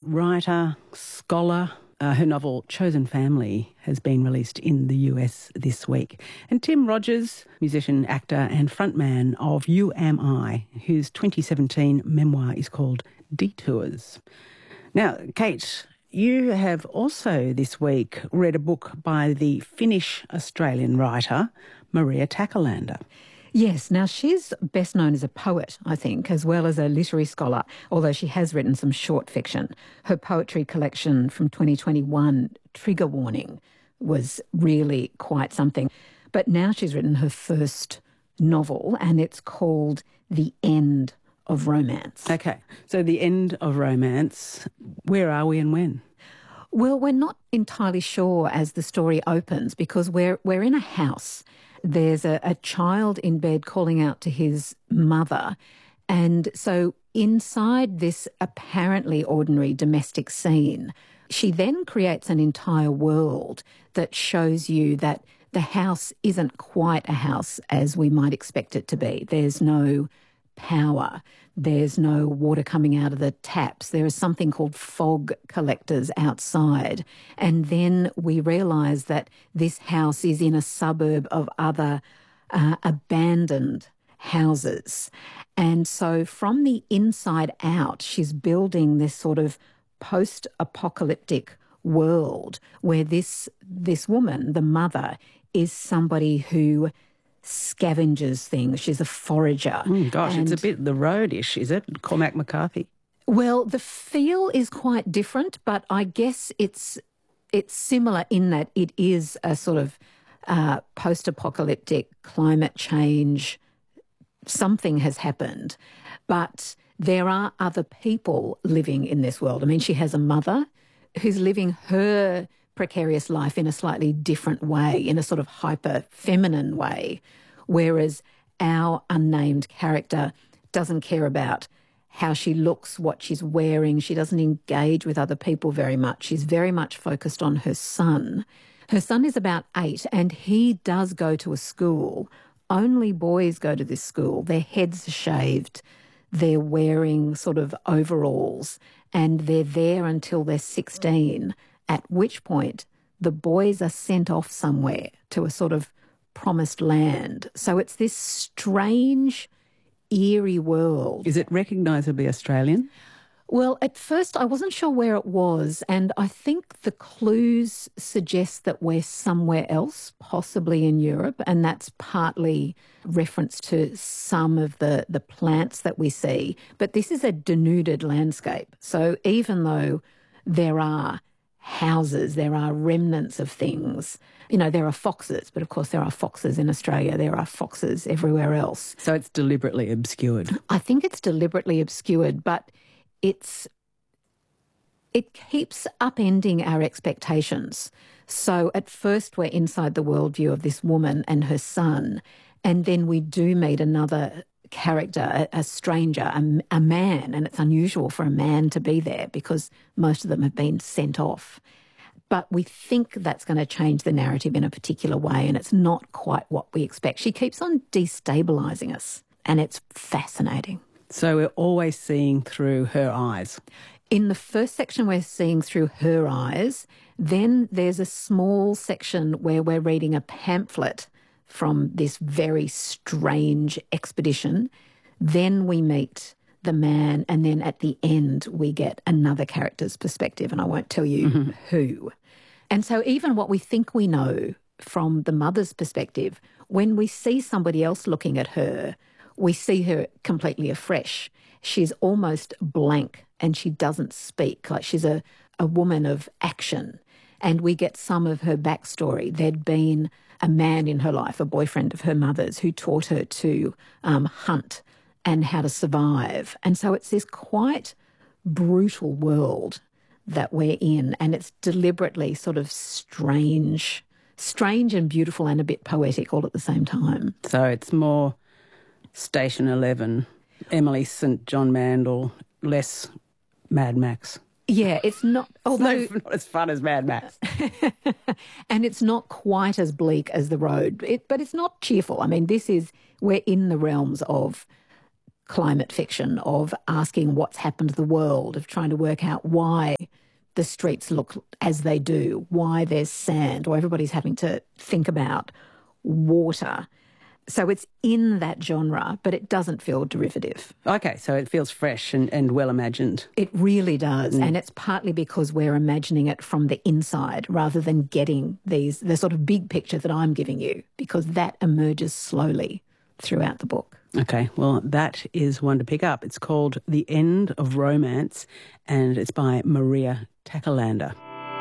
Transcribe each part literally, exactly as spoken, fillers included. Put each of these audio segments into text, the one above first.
writer, scholar. Uh, her novel Chosen Family has been released in the U S this week. And Tim Rogers, musician, actor and frontman of You Am I, whose twenty seventeen memoir is called Detours. Now, Kate, you have also this week read a book by the Finnish-Australian writer Maria Takalander. Yes, now she's best known as a poet, I think, as well as a literary scholar, although she has written some short fiction. Her poetry collection from twenty twenty-one, Trigger Warning, was really quite something. But now she's written her first novel, and it's called The End of Romance. Okay, so The End of Romance, where are we and when? Well, we're not entirely sure as the story opens because we're we're in a house. There's a, a child in bed calling out to his mother. And so inside this apparently ordinary domestic scene, she then creates an entire world that shows you that the house isn't quite a house as we might expect it to be. There's no power. There's no water coming out of the taps. There is something called fog collectors outside. And then we realise that this house is in a suburb of other uh, abandoned houses. And so from the inside out, she's building this sort of post-apocalyptic world where this this woman, the mother, is somebody who scavenges things. She's a forager. Mm, gosh, and, it's a bit The Road-ish, is it? Cormac McCarthy. Well, the feel is quite different, but I guess it's it's similar in that it is a sort of uh, post-apocalyptic climate change. Something has happened, but there are other people living in this world. I mean, she has a mother who's living her precarious life in a slightly different way, in a sort of hyper-feminine way, whereas our unnamed character doesn't care about how she looks, what she's wearing. She doesn't engage with other people very much. She's very much focused on her son. Her son is about eight and he does go to a school. Only boys go to this school. Their heads are shaved. They're wearing sort of overalls and they're there until they're sixteen, at which point the boys are sent off somewhere to a sort of promised land. So it's this strange, eerie world. Is it recognisably Australian? Well, at first I wasn't sure where it was, and I think the clues suggest that we're somewhere else, possibly in Europe, and that's partly reference to some of the, the plants that we see. But this is a denuded landscape. So even though there are houses, there are remnants of things, you know, there are foxes, but of course there are foxes in Australia, there are foxes everywhere else. So it's deliberately obscured. I think it's deliberately obscured, but it's it keeps upending our expectations. So at first we're inside the worldview of this woman and her son, and then we do meet another character, a, a stranger, a, a man, and it's unusual for a man to be there because most of them have been sent off. But we think that's going to change the narrative in a particular way, and it's not quite what we expect. She keeps on destabilising us, and it's fascinating. So we're always seeing through her eyes. In the first section, we're seeing through her eyes. Then there's a small section where we're reading a pamphlet from this very strange expedition. Then we meet the man, and then at the end we get another character's perspective, and I won't tell you mm-hmm. who. And so even what we think we know from the mother's perspective, when we see somebody else looking at her, we see her completely afresh. She's almost blank and she doesn't speak, like she's a, a woman of action. And we get some of her backstory. There'd been a man in her life, a boyfriend of her mother's, who taught her to um, hunt and how to survive. And so it's this quite brutal world that we're in, and it's deliberately sort of strange, strange and beautiful and a bit poetic all at the same time. So it's more Station Eleven, Emily Saint John Mandel, less Mad Max. Yeah, it's not... Although, it's not as fun as Mad Max. And it's not quite as bleak as The Road, it, but it's not cheerful. I mean, this is... We're in the realms of climate fiction, of asking what's happened to the world, of trying to work out why the streets look as they do, why there's sand, or everybody's having to think about water. So it's in that genre, but it doesn't feel derivative. Okay, so it feels fresh and, and well imagined. It really does. Mm. And it's partly because we're imagining it from the inside rather than getting these the sort of big picture that I'm giving you, because that emerges slowly throughout the book. Okay, well, that is one to pick up. It's called The End of Romance, and it's by Maria Takalander.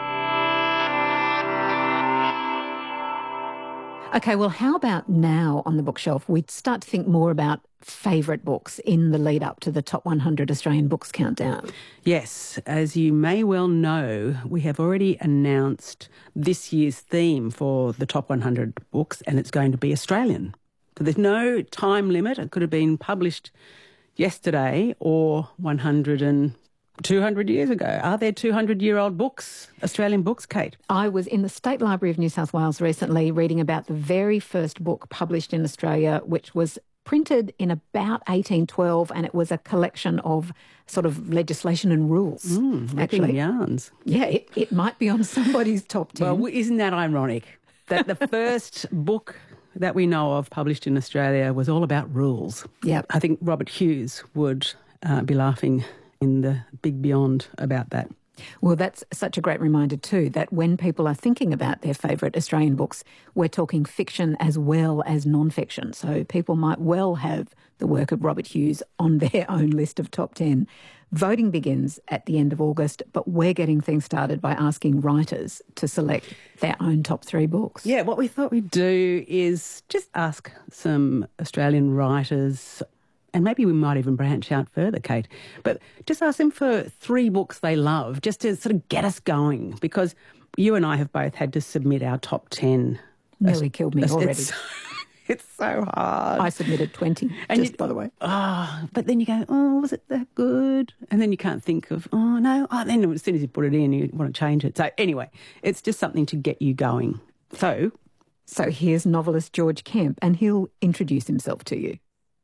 Okay, well, how about now on the bookshelf we start to think more about favourite books in the lead up to the Top one hundred Australian Books Countdown? Yes, as you may well know, we have already announced this year's theme for the Top one hundred books, and it's going to be Australian. So there's no time limit. It could have been published yesterday or one hundred and two hundred years ago. Are there two hundred-year-old books, Australian books, Kate? I was in the State Library of New South Wales recently reading about the very first book published in Australia, which was printed in about eighteen twelve, and it was a collection of sort of legislation and rules. Mm, actually, yarns. Yeah, it, it might be on somebody's top ten. Well, isn't that ironic that the first book that we know of published in Australia was all about rules? Yeah, I think Robert Hughes would uh, be laughing in the big beyond about that. Well, that's such a great reminder too, that when people are thinking about their favourite Australian books, we're talking fiction as well as non-fiction. So people might well have the work of Robert Hughes on their own list of top ten. Voting begins at the end of August, but we're getting things started by asking writers to select their own top three books. Yeah, what we thought we'd do is just ask some Australian writers, and maybe we might even branch out further, Kate, but just ask them for three books they love, just to sort of get us going, because you and I have both had to submit our top ten. Nearly killed me already. It's, it's so hard. I submitted twenty, and just you, by the way. Oh, but then you go, oh, was it that good? And then you can't think of, oh, no. Oh, then as soon as you put it in, you want to change it. So anyway, it's just something to get you going. So, so here's novelist George Kemp, and he'll introduce himself to you.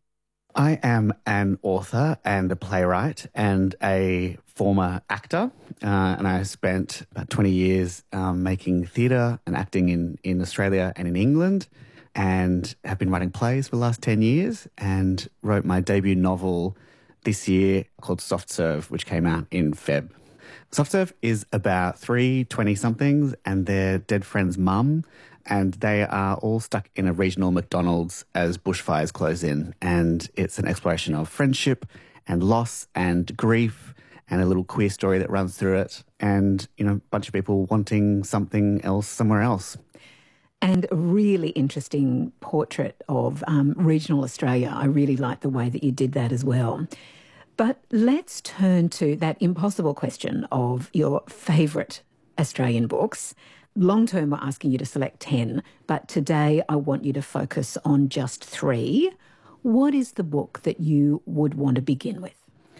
I am an author and a playwright and a former actor, uh, and I spent about twenty years um, making theatre and acting in, in Australia and in England, and have been writing plays for the last ten years, and wrote my debut novel this year called Soft Serve, which came out in February. Soft Serve is about three twenty-somethings and their dead friend's mum, and they are all stuck in a regional McDonald's as bushfires close in. And it's an exploration of friendship and loss and grief and a little queer story that runs through it, and, you know, a bunch of people wanting something else somewhere else. And a really interesting portrait of um, regional Australia. I really like the way that you did that as well. But let's turn to that impossible question of your favourite Australian books. Long term, we're asking you to select ten, but today I want you to focus on just three. What is the book that you would want to begin with?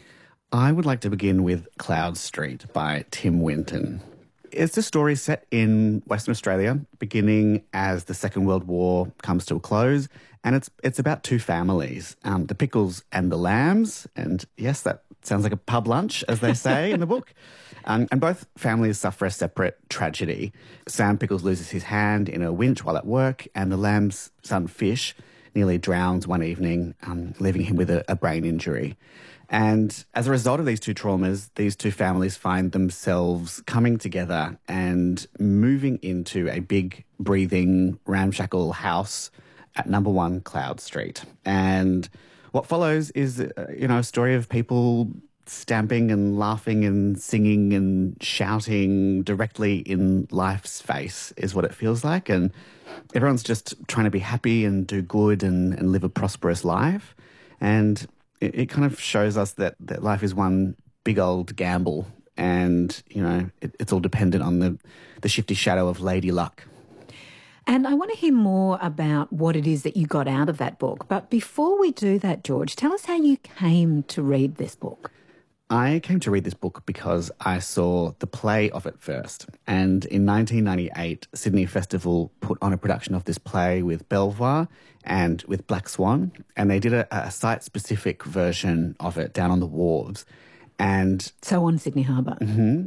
I would like to begin with Cloud Street by Tim Winton. It's a story set in Western Australia, beginning as the Second World War comes to a close, and it's it's about two families, um, the Pickles and the Lambs, and yes, that sounds like a pub lunch, as they say in the book. Um, and both families suffer a separate tragedy. Sam Pickles loses his hand in a winch while at work, and the Lamb's son Fish nearly drowns one evening, um, leaving him with a, a brain injury. And as a result of these two traumas, these two families find themselves coming together and moving into a big, breathing, ramshackle house at number one Cloud Street. And what follows is, uh, you know, a story of people stamping and laughing and singing and shouting directly in life's face is what it feels like. And everyone's just trying to be happy and do good and, and live a prosperous life. And it, it kind of shows us that, that life is one big old gamble, and, you know, it, it's all dependent on the, the shifty shadow of Lady Luck. And I want to hear more about what it is that you got out of that book. But before we do that, George, tell us how you came to read this book. I came to read this book because I saw the play of it first. And in nineteen ninety-eight, Sydney Festival put on a production of this play with Belvoir and with Black Swan. And they did a, a site-specific version of it down on the wharves. And So on Sydney Harbour. Mm-hmm.